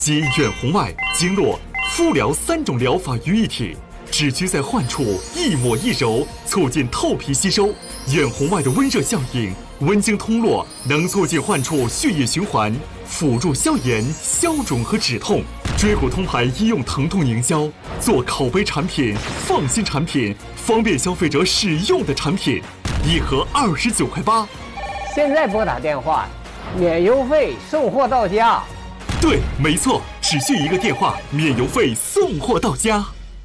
集远红外、经络、敷疗3种疗法于一体，只需在患处一抹一揉，促进透皮吸收。远红外的温热效应，温经通络，能促进患处血液循环，辅助消炎、消肿和止痛。椎骨通牌医用疼痛凝胶，做口碑产品、放心产品、方便消费者使用的产品，一盒29.8块。 现在拨打电话，免邮费送货到家。 对，没错，只需一个电话，免邮费送货到家。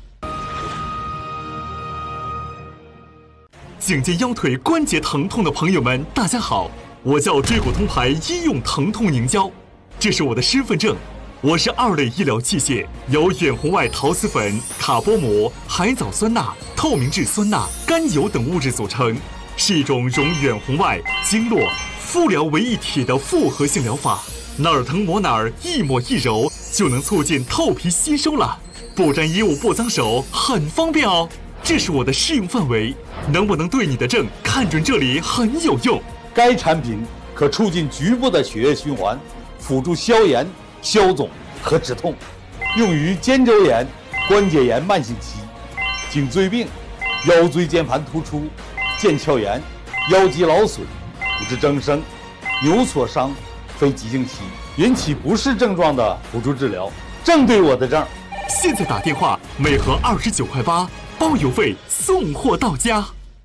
颈肩腰腿关节疼痛的朋友们，大家好，我叫椎骨通牌医用疼痛凝胶，这是我的身份证。我是2类医疗器械，由远红外陶瓷粉、卡波膜、海藻酸钠、透明质酸钠、甘油等物质组成，是一种融远红外、经络、敷疗为一体的复合性疗法。哪儿疼抹哪儿，一抹一揉就能促进透皮吸收了，不沾衣物不脏手，很方便哦。这是我的适用范围，能不能对你的症看准这里很有用。 该产品可促进局部的血液循环，辅助消炎、消肿和止痛，用于肩周炎、关节炎慢性期、颈椎病、腰椎间盘突出、腱鞘炎、腰肌劳损、骨质增生、扭挫伤、非急性期引起不适症状的辅助治疗，正对我的症。 现在打电话，每盒29.8块，包邮费送货到家。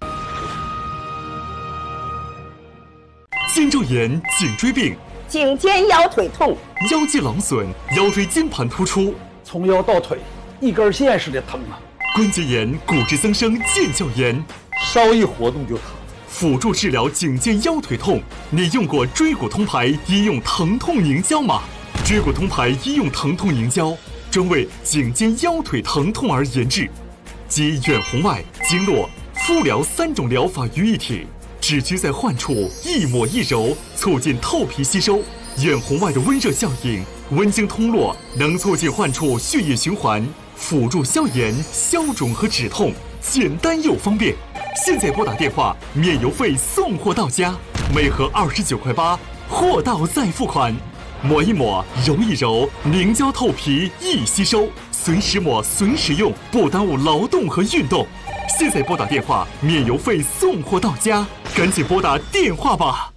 肩周炎、颈椎病、 颈肩腰腿痛、 腰肌劳损、腰椎间盘突出， 从腰到腿一根线似的疼啊！ 关节炎、骨质增生、腱鞘炎， 稍一活动就疼。 辅助治疗颈肩腰腿痛，你用过椎骨通牌医用疼痛凝胶吗？椎骨通牌医用疼痛凝胶专为颈肩腰腿疼痛而研制，集远红外、经络、敷疗3种疗法于一体，只需在患处一抹一揉，促进透皮吸收。远红外的温热效应，温经通络，能促进患处血液循环，辅助消炎、消肿和止痛，简单又方便。现在拨打电话，免邮费送货到家，每盒29.8块，货到再付款。抹一抹，揉一揉，凝胶透皮易吸收，随时抹随时用，不耽误劳动和运动。现在拨打电话，免邮费送货到家，赶紧拨打电话吧。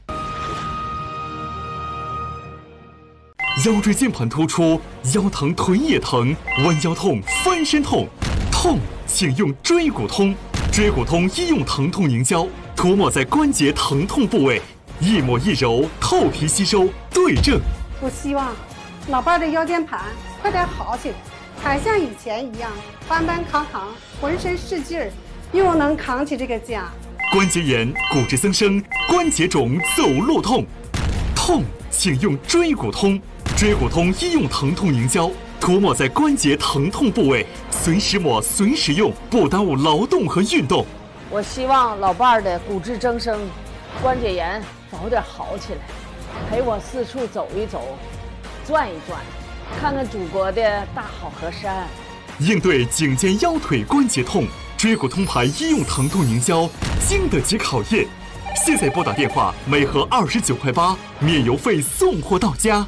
腰椎间盘突出，腰疼腿也疼，弯腰痛、翻身痛，痛请用椎骨通。椎骨通医用疼痛凝胶，涂抹在关节疼痛部位，一抹一揉，透皮吸收，对症。 我希望老伴的腰间盘快点好起来，还像以前一样搬搬扛扛，浑身是劲儿，又能扛起这个家。 关节炎、骨质增生、关节肿、走路痛，痛请用椎骨通。椎骨通医用疼痛凝胶，涂抹在关节疼痛部位，随时抹随时用，不耽误劳动和运动。 我希望老伴儿的骨质增生、关节炎早点好起来，陪我四处走一走，转一转，看看祖国的大好河山。 应对颈肩腰腿关节痛，椎骨通牌医用疼痛凝胶经得起考验。现在拨打电话，每盒29.8块，免邮费送货到家。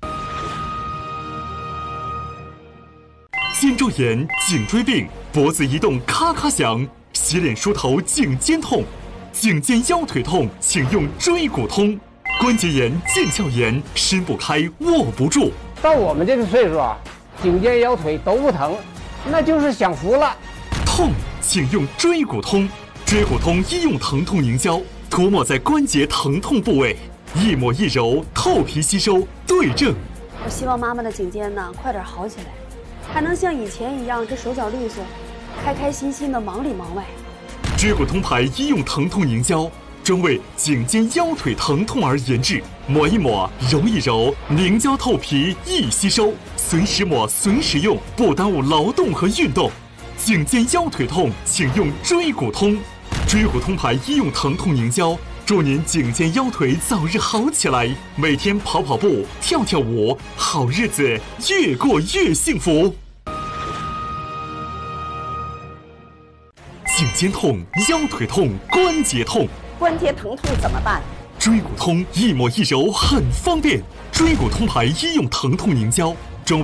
肩周炎、颈椎病、脖子移动咔咔响，洗脸梳头颈肩痛，颈肩腰腿痛请用椎骨通。关节炎、腱鞘炎，伸不开握不住。 到我们这个岁数啊，颈肩腰腿都不疼，那就是享福了。 痛请用椎骨通。椎骨通医用疼痛凝胶，涂抹在关节疼痛部位，一抹一揉，透皮吸收，对症。 我希望妈妈的颈肩呢快点好起来，还能像以前一样这手脚利索，开开心心的忙里忙外。 椎骨通牌医用疼痛凝胶，专为颈肩腰腿疼痛而研制，抹一抹，揉一揉，凝胶透皮易吸收，随时抹随时用，不耽误劳动和运动。颈肩腰腿痛请用椎骨通。椎骨通牌医用疼痛凝胶，祝您颈肩腰腿早日好起来，每天跑跑步、跳跳舞，好日子越过越幸福。颈肩痛、腰腿痛、关节痛， 关节疼痛怎么办？ 椎骨通一抹一揉很方便。椎骨通牌医用疼痛凝胶，